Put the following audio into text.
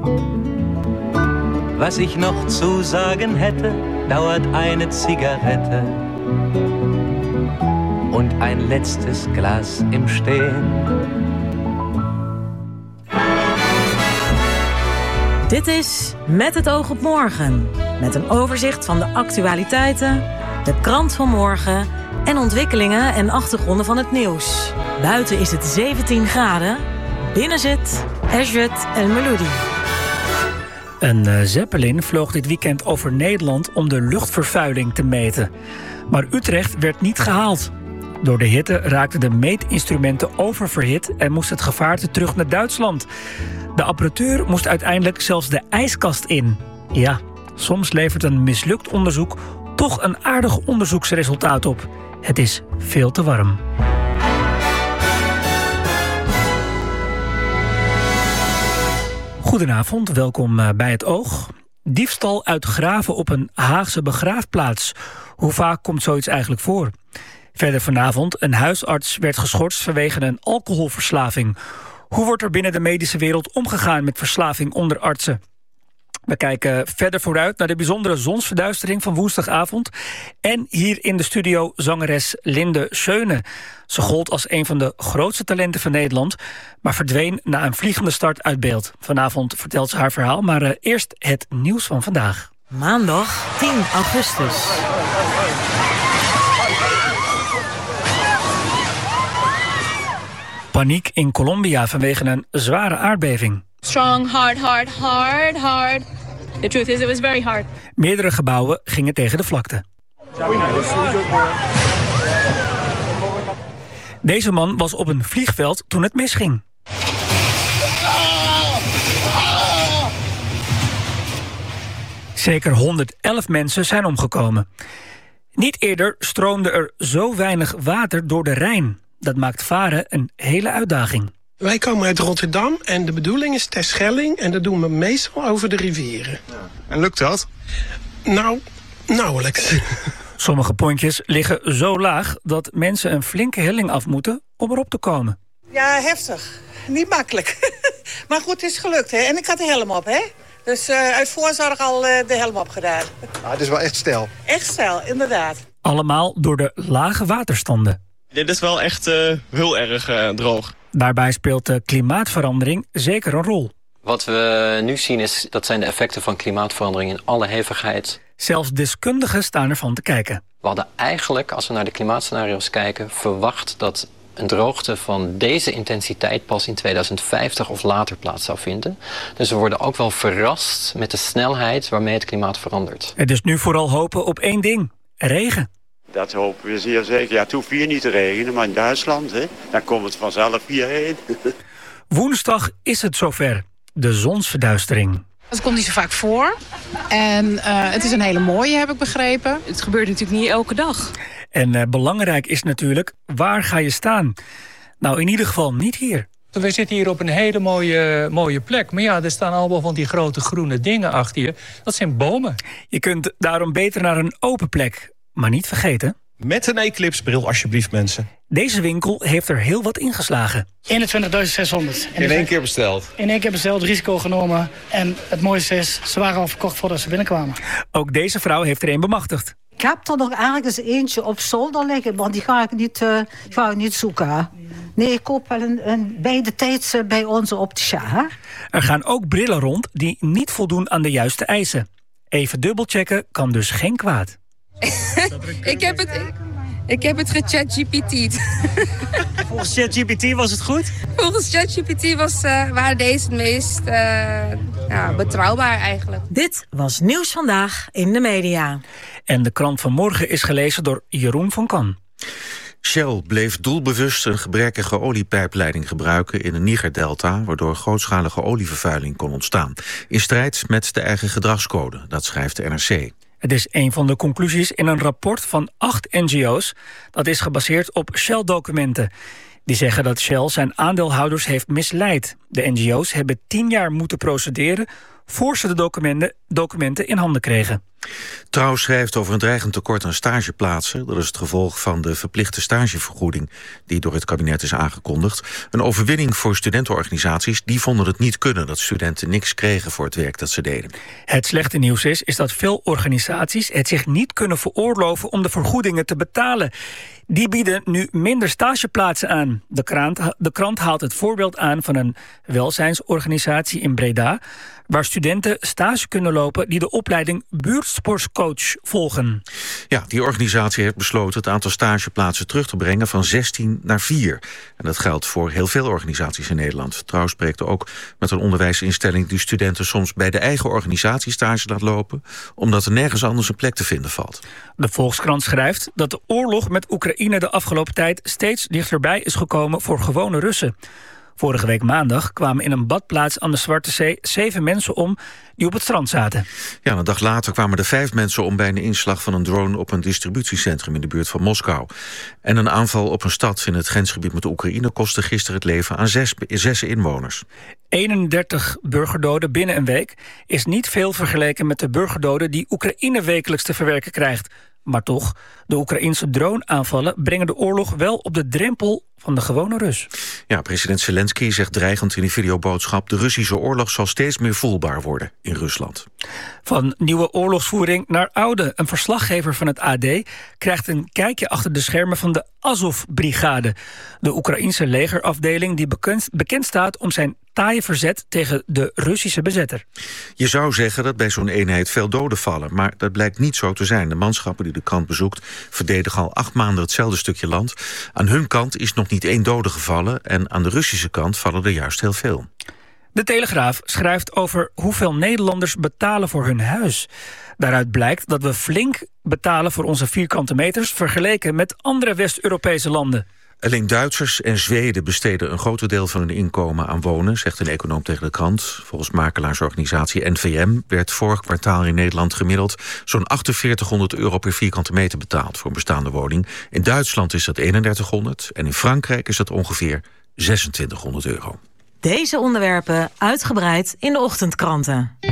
Was ich noch zu sagen hätte, dauert eine Zigarette und ein letztes Glas im Stehen. Dit is Met het oog op morgen. Met een overzicht van de actualiteiten, de krant van morgen en ontwikkelingen en achtergronden van het nieuws. Buiten is het 17 graden. Binnen zit Esjet El Meloudi. Een Zeppelin vloog dit weekend over Nederland om de luchtvervuiling te meten. Maar Utrecht werd niet gehaald. Door de hitte raakten de meetinstrumenten oververhit en moest het gevaarte terug naar Duitsland. De apparatuur moest uiteindelijk zelfs de ijskast in. Ja, soms levert een mislukt onderzoek toch een aardig onderzoeksresultaat op. Het is veel te warm. Goedenavond, welkom bij Het Oog. Diefstal uit graven op een Haagse begraafplaats. Hoe vaak komt zoiets eigenlijk voor? Verder vanavond, een huisarts werd geschorst vanwege een alcoholverslaving. Hoe wordt er binnen de medische wereld omgegaan met verslaving onder artsen? We kijken verder vooruit naar de bijzondere zonsverduistering van woensdagavond. En hier in de studio zangeres Linde Schöne. Ze gold als een van de grootste talenten van Nederland, maar verdween na een vliegende start uit beeld. Vanavond vertelt ze haar verhaal, maar eerst het nieuws van vandaag. Maandag 10 augustus. Paniek in Colombia vanwege een zware aardbeving. Strong, hard. The truth is, it was very hard. Meerdere gebouwen gingen tegen de vlakte. Deze man was op een vliegveld toen het misging. Zeker 111 mensen zijn omgekomen. Niet eerder stroomde er zo weinig water door de Rijn. Dat maakt varen een hele uitdaging. Wij komen uit Rotterdam en de bedoeling is Terschelling en dat doen we meestal over de rivieren. En lukt dat? Nou, nauwelijks. Sommige pontjes liggen zo laag dat mensen een flinke helling af moeten om erop te komen. Ja, heftig. Niet makkelijk. Maar goed, het is gelukt, hè. En ik had de helm op, hè. Dus uit voorzorg al de helm opgedaan. Het is wel echt stijl. Echt stijl, inderdaad. Allemaal door de lage waterstanden. Dit is wel echt heel erg droog. Daarbij speelt de klimaatverandering zeker een rol. Wat we nu zien dat zijn de effecten van klimaatverandering in alle hevigheid. Zelfs deskundigen staan ervan te kijken. We hadden eigenlijk, als we naar de klimaatscenario's kijken, verwacht dat een droogte van deze intensiteit pas in 2050 of later plaats zou vinden. Dus we worden ook wel verrast met de snelheid waarmee het klimaat verandert. Het is nu vooral hopen op één ding: regen. Dat hopen we zeer zeker. Ja, het hoeft hier niet te regenen, maar in Duitsland, hè, dan komt het vanzelf hierheen. Woensdag is het zover. De zonsverduistering. Het komt niet zo vaak voor. En het is een hele mooie, heb ik begrepen. Het gebeurt natuurlijk niet elke dag. En belangrijk is natuurlijk, waar ga je staan? Nou, in ieder geval niet hier. We zitten hier op een hele mooie plek. Maar ja, er staan allemaal van die grote groene dingen achter je. Dat zijn bomen. Je kunt daarom beter naar een open plek. Maar niet vergeten: met een eclipsebril alsjeblieft, mensen. Deze winkel heeft er heel wat ingeslagen. 21.600. In één keer besteld? In één keer besteld, risico genomen. En het mooiste is, ze waren al verkocht voordat ze binnenkwamen. Ook deze vrouw heeft er een bemachtigd. Ik heb er nog ergens eentje op zolder liggen, maar die ga ik niet zoeken. Nee, ik koop wel een beide tijds bij onze optica. Er gaan ook brillen rond die niet voldoen aan de juiste eisen. Even dubbelchecken kan dus geen kwaad. Ik heb het gechat-GPT'd. Volgens ChatGPT was het goed? Volgens ChatGPT waren deze het meest betrouwbaar eigenlijk. Dit was Nieuws Vandaag in de media. En de krant van morgen is gelezen door Jeroen van Kan. Shell bleef doelbewust een gebrekkige oliepijpleiding gebruiken in de Niger-delta, waardoor grootschalige olievervuiling kon ontstaan. In strijd met de eigen gedragscode, dat schrijft de NRC. Het is een van de conclusies in een rapport van 8 NGO's. Dat is gebaseerd op Shell-documenten. Die zeggen dat Shell zijn aandeelhouders heeft misleid. De NGO's hebben 10 jaar moeten procederen voor ze de documenten in handen kregen. Trouw schrijft over een dreigend tekort aan stageplaatsen. Dat is het gevolg van de verplichte stagevergoeding die door het kabinet is aangekondigd. Een overwinning voor studentenorganisaties. Die vonden het niet kunnen dat studenten niks kregen voor het werk dat ze deden. Het slechte nieuws is dat veel organisaties het zich niet kunnen veroorloven om de vergoedingen te betalen. Die bieden nu minder stageplaatsen aan. De krant haalt het voorbeeld aan van een welzijnsorganisatie in Breda, waar studenten stage kunnen lopen die de opleiding buurtsportcoach volgen. Ja, die organisatie heeft besloten het aantal stageplaatsen terug te brengen van 16 naar 4. En dat geldt voor heel veel organisaties in Nederland. Trouw spreekt ook met een onderwijsinstelling die studenten soms bij de eigen organisatie stage laat lopen, omdat er nergens anders een plek te vinden valt. De Volkskrant schrijft dat de oorlog met Oekraïne de afgelopen tijd steeds dichterbij is gekomen voor gewone Russen. Vorige week maandag kwamen in een badplaats aan de Zwarte Zee 7 mensen om die op het strand zaten. Ja, een dag later kwamen er 5 mensen om bij een inslag van een drone op een distributiecentrum in de buurt van Moskou. En een aanval op een stad in het grensgebied met Oekraïne kostte gisteren het leven aan 6 inwoners. 31 burgerdoden binnen een week is niet veel vergeleken met de burgerdoden die Oekraïne wekelijks te verwerken krijgt. Maar toch, de Oekraïnse droneaanvallen brengen de oorlog wel op de drempel van de gewone Rus. Ja, president Zelensky zegt dreigend in een videoboodschap: de Russische oorlog zal steeds meer voelbaar worden in Rusland. Van nieuwe oorlogsvoering naar oude. Een verslaggever van het AD krijgt een kijkje achter de schermen van de Azov-brigade. De Oekraïnse legerafdeling die bekend staat om zijn taaie verzet tegen de Russische bezetter. Je zou zeggen dat bij zo'n eenheid veel doden vallen, maar dat blijkt niet zo te zijn. De manschappen die de krant bezoekt verdedigen al 8 maanden hetzelfde stukje land. Aan hun kant is nog niet 1 dode gevallen en aan de Russische kant vallen er juist heel veel. De Telegraaf schrijft over hoeveel Nederlanders betalen voor hun huis. Daaruit blijkt dat we flink betalen voor onze vierkante meters vergeleken met andere West-Europese landen. Alleen Duitsers en Zweden besteden een groot deel van hun inkomen aan wonen, zegt een econoom tegen de krant. Volgens makelaarsorganisatie NVM werd vorig kwartaal in Nederland gemiddeld zo'n 4800 euro per vierkante meter betaald voor een bestaande woning. In Duitsland is dat 3100 en in Frankrijk is dat ongeveer 2600 euro. Deze onderwerpen uitgebreid in de ochtendkranten.